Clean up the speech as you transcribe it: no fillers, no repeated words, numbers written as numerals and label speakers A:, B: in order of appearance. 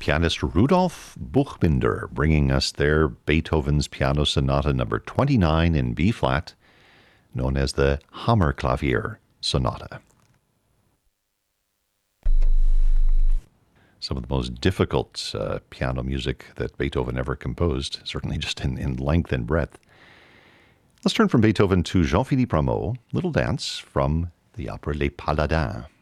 A: pianist Rudolf Buchbinder bringing us their Beethoven's Piano Sonata number 29 in B-flat, known as the Hammerklavier Sonata. Some of the most difficult piano music that Beethoven ever composed, certainly just in length and breadth. Let's turn from Beethoven to Jean-Philippe Rameau, Little Dance from the opera Les Paladins.